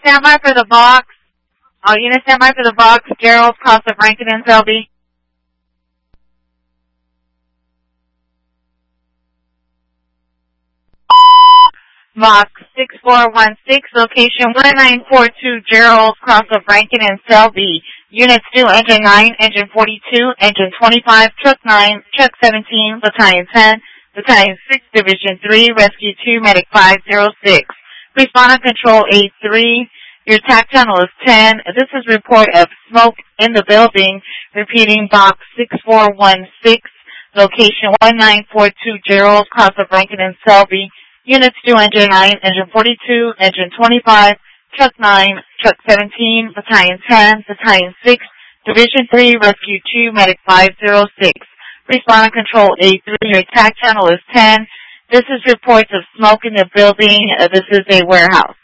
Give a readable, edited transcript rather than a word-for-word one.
stand by for the box. Unit stand by for the box. Gerald, cross of Rankin and Selby. Box 6416, location 1942, Gerald, cross of Rankin and Selby. Units 2, Engine 9, Engine 42, Engine 25, Truck 9, Truck 17, Battalion 10, Battalion 6, Division 3, Rescue 2, Medic 506. Respondent Control 83. Your attack channel is 10. This is report of smoke in the building. Repeating, box 6416, location 1942, Gerald, cross of Rankin and Selby. Units 2, Engine 9, Engine 42, Engine 25, Truck 9, Truck 17, Battalion 10, Battalion 6, Division 3, Rescue 2, Medic 506. Respondent Control 83, your attack channel is 10. This is reports of smoke in the building. This is a warehouse.